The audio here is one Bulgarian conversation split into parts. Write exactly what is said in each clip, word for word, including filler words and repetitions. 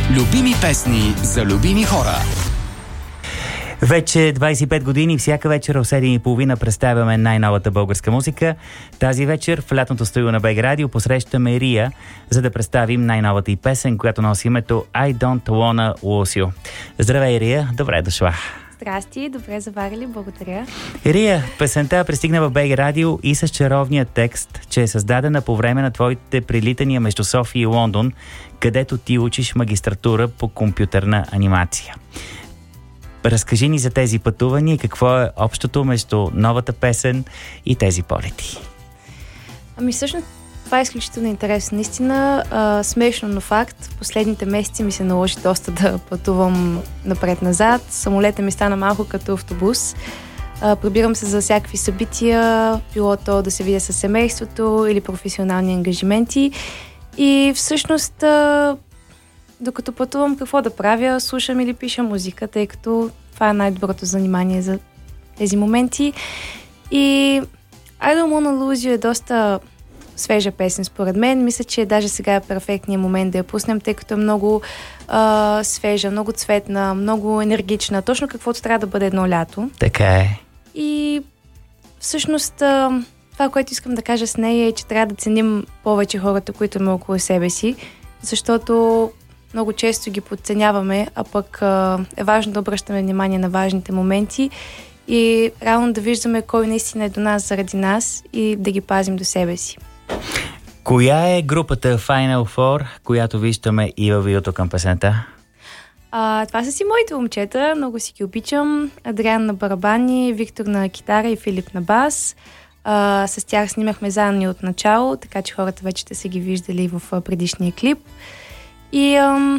Любими песни за любими хора. Вече двайсет и пет години, всяка вечер в седем и половина представяме най-новата българска музика. Тази вечер в лятното студио на БГ Радио посрещаме Рия, за да представим най-новата й песен, която носи името I Don't Wanna Lose You. Здравей, Рия, добре дошла. Здрасти, добре заварили, благодаря. Рия, песента пристигна в БГ Радио и с чаровния текст, че е създадена по време на твоите прилитания между София и Лондон, където ти учиш магистратура по компютърна анимация. Разкажи ни за тези пътувания и какво е общото между новата песен и тези полети. Ами всъщност това е изключително интересно. Наистина а, смешно, но факт. Последните месеци ми се наложи доста да пътувам напред-назад. Самолета ми стана малко като автобус. А, прибирам се за всякакви събития, било то да се видя със семейството или професионални ангажименти. И всъщност а, докато пътувам, какво да правя? Слушам или пиша музика, тъй като това е най-доброто занимание за тези моменти. И I Don't Wanna Lose You е доста свежа песен, според мен. Мисля, че даже сега е перфектният момент да я пуснем, тъй като е много а, свежа, много цветна, много енергична. Точно каквото трябва да бъде едно лято. Така е. И всъщност а, това, което искам да кажа с нея е, че трябва да ценим повече хората, които има около себе си, защото много често ги подценяваме, а пък а, е важно да обръщаме внимание на важните моменти и реално да виждаме кой наистина е до нас заради нас и да ги пазим до себе си. Коя е групата Final Four, която виждаме и във видеото към песента? А, това са си моите момчета, много си ги обичам. Адриан на барабани, Виктор на китара и Филип на бас. А, с тях снимахме заедно от начало, така че хората вече ще са ги виждали в предишния клип. И ам,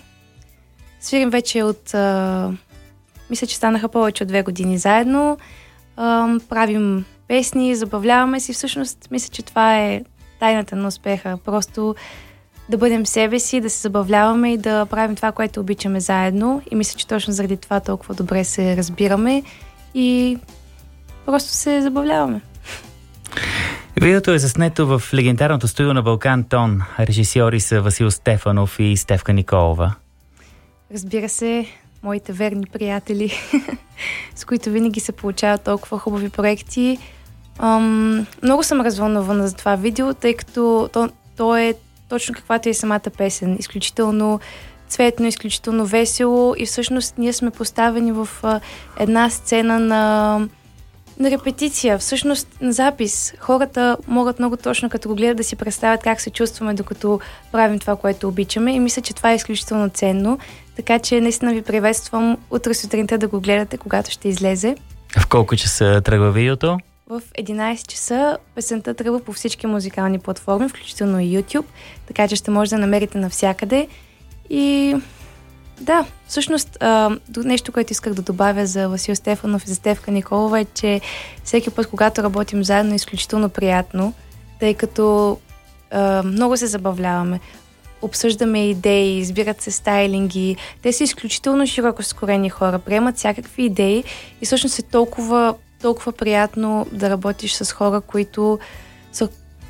свирим вече от... А, мисля, че станаха повече от две години заедно. Ам, правим песни, забавляваме си. Всъщност, мисля, че това е тайната на успеха. Просто да бъдем себе си, да се забавляваме и да правим това, което обичаме заедно. И мисля, че точно заради това толкова добре се разбираме и просто се забавляваме. Видеото е заснето в легендарното студио на Балкан Тон. Режисьори са Васил Стефанов и Стефка Николова. Разбира се, моите верни приятели, с които винаги се получават толкова хубави проекти. Ам, много съм развълнувана за това видео, тъй като то, то е точно каквато е самата песен. Изключително цветно, изключително весело и всъщност ние сме поставени в а, една сцена на, на репетиция, всъщност на запис. Хората могат много точно, като го гледат, да си представят как се чувстваме, докато правим това, което обичаме и мисля, че това е изключително ценно. Така че наистина ви приветствам утре сутринта да го гледате, когато ще излезе. В колко часа тръгва видеото? В единайсет часа песента тръгва по всички музикални платформи, включително и YouTube, така че ще може да намерите навсякъде. И да, всъщност нещо, което исках да добавя за Васил Стефанов и за Стефка Николова е, че всеки път, когато работим заедно, е изключително приятно, тъй като а, много се забавляваме. Обсъждаме идеи, избират се стайлинги. Те са изключително широко скорени хора, приемат всякакви идеи и всъщност е толкова, толкова приятно да работиш с хора, които са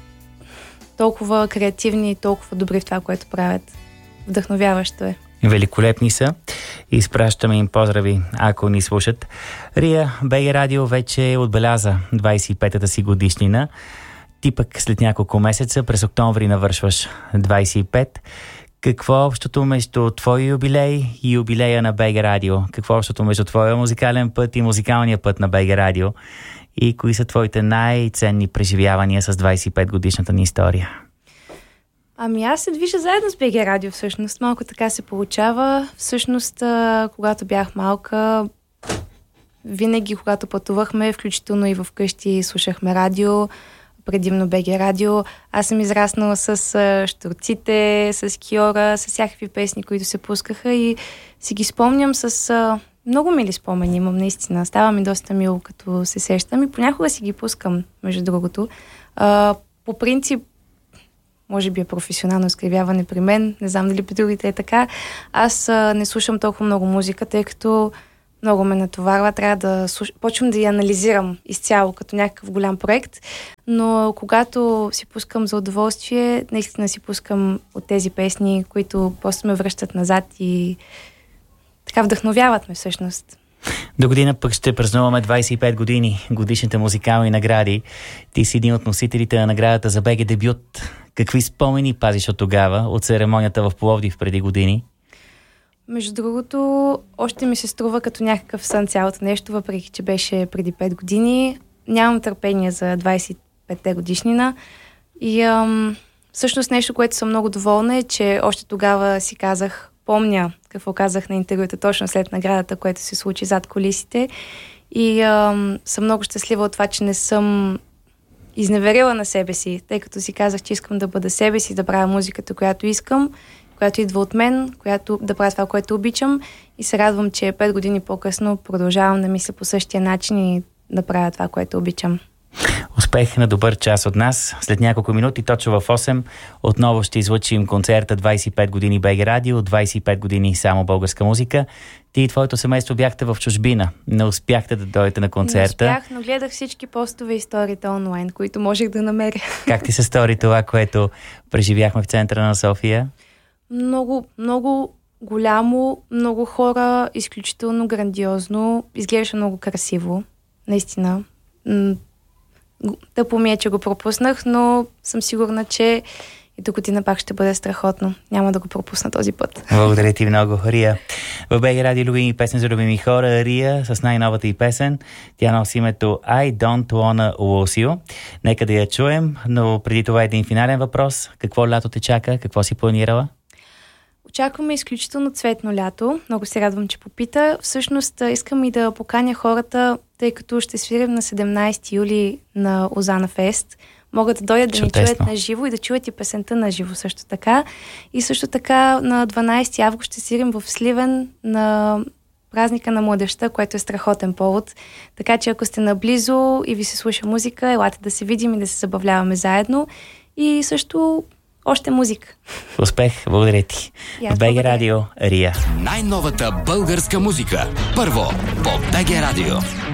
толкова креативни и толкова добри в това, което правят. Вдъхновяващо е. Великолепни са. Изпращаме им поздрави, ако ни слушат. Рия, БГ Радио вече отбеляза двайсет и петата си годишнина. Ти пък след няколко месеца, през октомври, навършваш двайсет и пет. Какво е общото между твой юбилей и юбилея на БГ Радио? Какво е общото между твоя музикален път и музикалния път на БГ Радио? И кои са твоите най-ценни преживявания с двайсет и пет годишната ни история? Ами аз се движа заедно с БГ Радио, всъщност. Малко така се получава. Всъщност, когато бях малка, винаги, когато пътувахме, включително и вкъщи, слушахме радио, предимно БГ Радио. Аз съм израснала с Щурците, с Киора, с всякакви песни, които се пускаха и си ги спомням с а, много мили спомени, имам наистина. Става ми доста мило, като се сещам и понякога си ги пускам, между другото. А, по принцип, може би е професионално изкривяване при мен, не знам дали при другите е така. Аз а, не слушам толкова много музика, тъй като много ме натоварва. Трябва да слуш... почвам да я анализирам изцяло като някакъв голям проект, но когато си пускам за удоволствие, наистина си пускам от тези песни, които просто ме връщат назад и така вдъхновяват ме всъщност. До година пък ще празнуваме двайсет и пет години годишните музикални награди. Ти си един от носителите на наградата за БГ дебют. Какви спомени пазиш от тогава, от церемонията в Пловдив преди години? Между другото, още ми се струва като някакъв сън цялото нещо, въпреки че беше преди пет години. Нямам търпение за двайсет и петте годишнина. И ам, всъщност нещо, което съм много доволна е, че още тогава си казах, помня какво казах на интервюта точно след наградата, което се случи зад кулисите. И ам, съм много щастлива от това, че не съм изневерила на себе си, тъй като си казах, че искам да бъда себе си, да правя музиката, която искам, която идва от мен, която да правя това, което обичам, и се радвам, че пет години по-късно продължавам да мисля по същия начин и да правя това, което обичам. Успех на добър час от нас. След няколко минути, точно в осем, отново ще излъчим концерта двайсет и пет години БГ Радио, двайсет и пет години само българска музика. Ти и твоето семейство бяхте в чужбина. Не успяхте да дойдете на концерта. Не успях, но гледах всички постове и историите онлайн, които можех да намеря. Как ти се стори това, което преживяхме в центъра на София? Много, много голямо, много хора, изключително грандиозно. Изглеждаше много красиво. Наистина. Тъпо ми е, че го пропуснах, но съм сигурна, че и до година пак ще бъде страхотно. Няма да го пропусна този път. Благодаря ти много, Рия. В БГ Радио любими песен за любими хора. Рия с най-новата и песен. Тя носи името I Don't Wanna Lose You. Нека да я чуем, но преди това един финален въпрос. Какво лято те чака? Какво си планирала? Очакваме изключително цветно лято. Много се радвам, че попита. Всъщност искам и да поканя хората, тъй като ще свирим на седемнайсети юли на Озана Фест. Могат да дойдат да ни чуят на живо и да чуят и песента на живо също така. И също така на дванайсети август ще свирим в Сливен на празника на младежта, което е страхотен повод. Така че ако сте наблизо и ви се слуша музика, елате да се видим и да се забавляваме заедно. И също още музика. Успех, благодаря ти. В БГ Радио, Рия. Най-новата българска музика. Първо по БГ Радио.